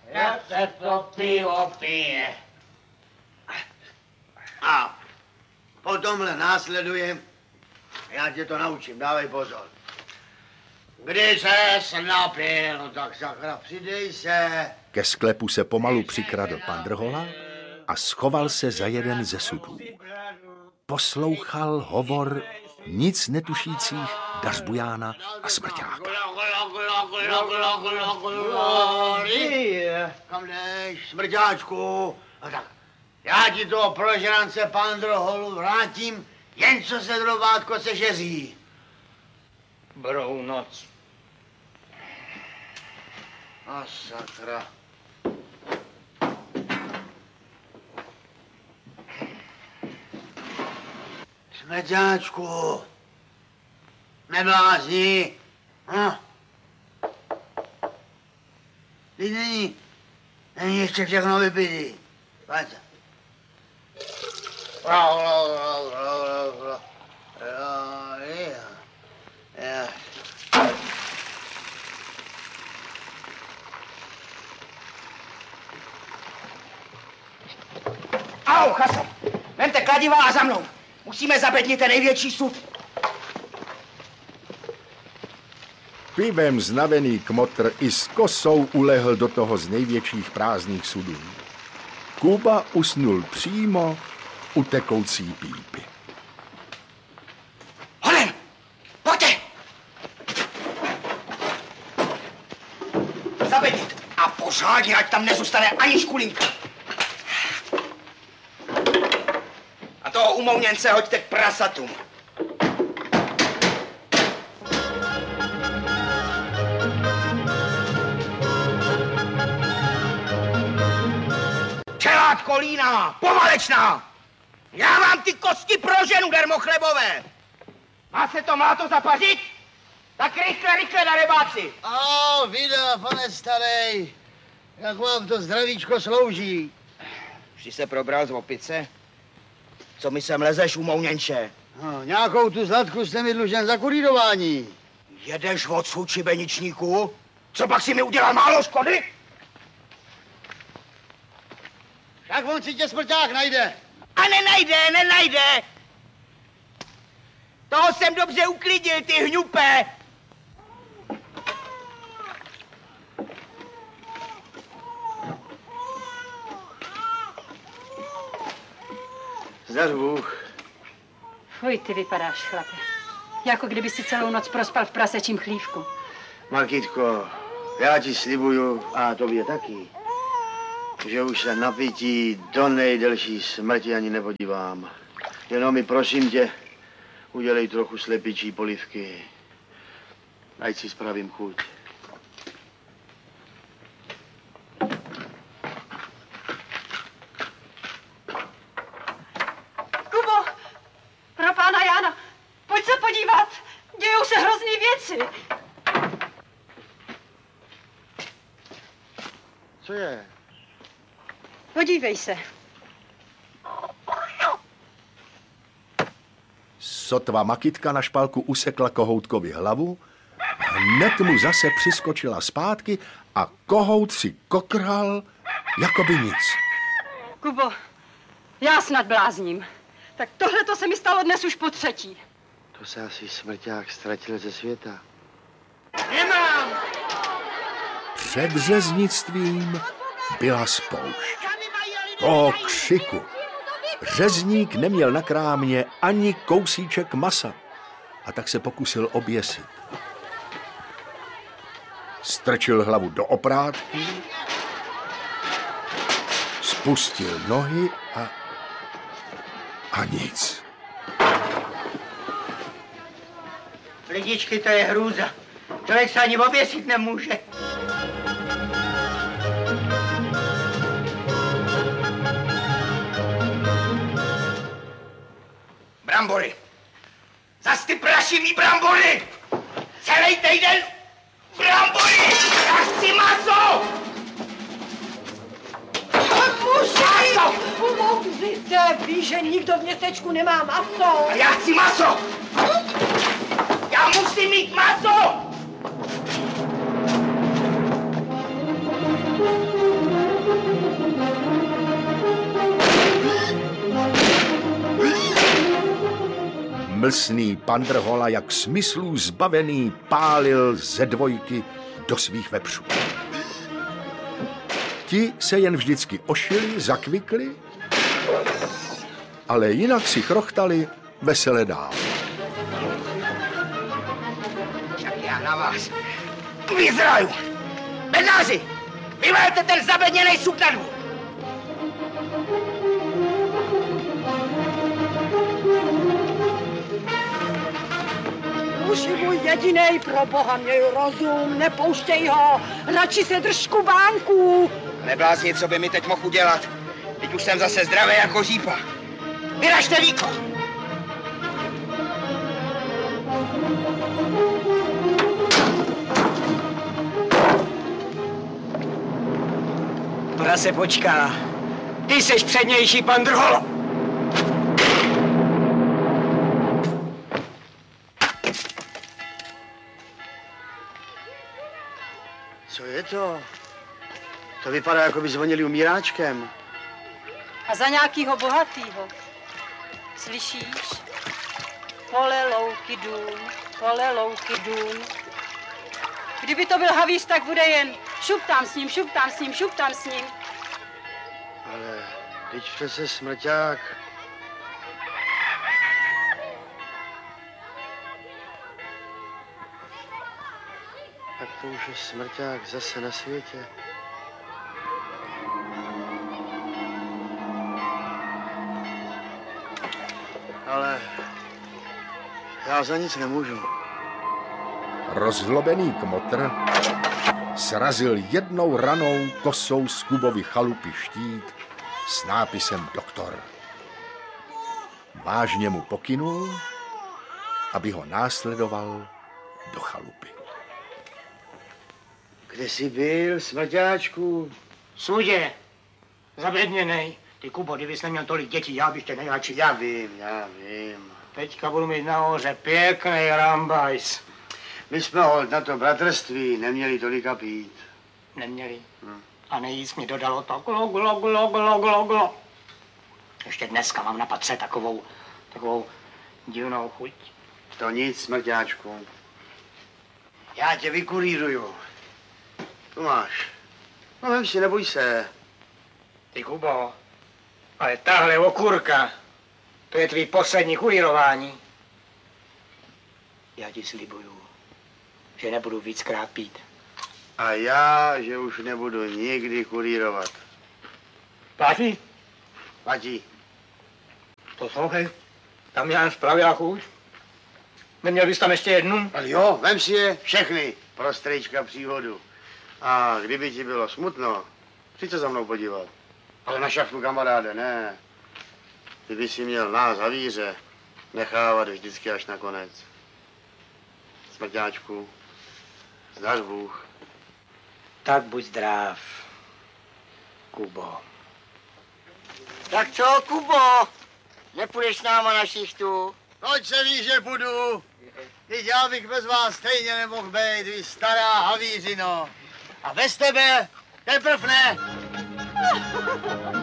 Jak se to pivo pije. A potomhle následuje, já tě to naučím, dávej pozor. Když ses napil, tak sakra, přidej se. Ke sklepu se pomalu přikradl pan Drhola a schoval se za jeden ze sudů. Poslouchal hovor nic netušících Dařbujána a Smrťáka. Kam jdeš, Smrťáčku? A tak, já ti toho prožrance pan Drholu vrátím, jen co se drobátko sežeří. Dobrou noc. A sakra. Smrťáčku, neblázni. Teď není ještě všechno vypitý. Pojď. Au, Chaso, vemte kladiva a za mnou. Musíme zabednit ten největší sud. Pivem znavený kmotr i s kosou ulehl do toho z největších prázdných sudů. Kuba usnul přímo u tekoucí pípy. Honem, pojďte! Zabednit a pořádně, ať tam nezůstane ani škulinka. A toho umouněnce hoďte k prasatům. Čelát kolína, povalečná! Já vám ty kosti proženu, dermochlebové! Má to zapařit? Tak rychle na rebáci! Vida, pane starej, jak vám to zdravíčko slouží? Jsi se probral z opice? Co mi sem lezeš, umouněnče? No, nějakou tu zlatku jste mi dlužen za kurýrování. Jedeš odsud, šibeničníku? Co pak si mi udělal málo škody? Jak on si tě Smrťák najde? A nenajde! Toho jsem dobře uklidil, ty hňupe! Zdař Bůh. Fuj, ty vypadáš, chlape. Jako kdyby si celou noc prospal v prasečím chlívku. Markitko, já ti slibuju, a tobě taky, že už se na pití do nejdelší smrti ani nepodívám. Jenom mi prosím tě, udělej trochu slepičí polivky. Ať si spravím chuť. Kubo, pro pána Jána, pojď se podívat. Dějou se hrozný věci. Co je? Podívej se. Sotva Makitka na špalku usekla kohoutkovi hlavu, hned mu zase přiskočila zpátky a kohout si kokral, jako by nic. Kubo, já snad blázním. Tak tohle to se mi stalo dnes už po třetí. To se asi Smrťák ztratil ze světa. Nemám! Před řeznictvím byla spoušť. O křiku. Řezník neměl na krámě ani kousíček masa a tak se pokusil oběsit. Strčil hlavu do oprátky, spustil nohy a nic. Lidičky, to je hrůza. Člověk se ani oběsit nemůže. Brambory. Zas ty prašivý brambory. Celý týden brambory. Já chci maso. Muži, umouřte, víš, že nikdo v městečku nemá maso. A já chci maso. Já musím mít maso. Mlsný Pandrhola, jak smyslů zbavený, pálil ze dvojky do svých vepřů. Ti se jen vždycky ošili, zakvikli, ale jinak si chrochtali vesele dál. Tak já na vás vyzraju. Bednáři, vyvalte ten zabedněnej suk na dvůr. Muži můj jedinej, pro boha měj rozum, nepouštěj ho, radši se drž kubánků. Neblázni, co by mi teď mohl udělat. Teď už jsem zase zdravý jako řípa. Vyražte víko! Ona se počká. Ty seš přednější, Pandrholo. Co je to? To vypadá, jako by zvonili umíráčkem. A za nějakýho bohatýho. Slyšíš? Pole, louky, dům, pole, louky, dům. Kdyby to byl havíř, tak bude jen šup tam s ním, šup tam s ním, šup tam s ním. Ale teď přece smrťák. Tak to už je smrťák zase na světě. Ale já za nic nemůžu. Rozzlobený kmotr srazil jednou ranou kosou z Kubovy chalupy štít s nápisem doktor. Vážně mu pokynul, aby ho následoval do chalupy. Kde jsi byl, smrťáčku? Sudě, zabedněnej. Ty Kubo, kdybys neměl tolik dětí, já bych tě nejradši. Já vím. Teďka budu mít nahoře pěkný rambajs. My jsme holt na to bratrství neměli tolika pít. Neměli. A nejíc mi dodalo to glo. Ještě dneska mám na patře takovou divnou chuť. To nic, smrťáčku. Já tě vykurýruju. Tu máš. No vem si, neboj se. Ty Kubo, ale tahle okurka, to je tvý poslední kurýrování. Já ti slibuju, že nebudu víckrát pít. A já, že už nebudu nikdy kurírovat. Platí? Platí. Poslouchej, tam já spravila chuť. Neměl bys tam ještě jednu? Ale jo, vem si je všechny pro strejčka příhodu. A kdyby ti bylo smutno, přijď se za mnou podívat. Ale na šachtu, kamaráde, ne. Ty by si měl nás, havíře, nechávat vždycky až na konec. Smrťáčku, zdař Bůh. Tak buď zdrav, Kubo. Tak co, Kubo? Nepůjdeš s náma na šichtu? Proč se ví, že budu? Teď já bych bez vás stejně nemohl být, vy stará havířino. A bez tebe teprv ne.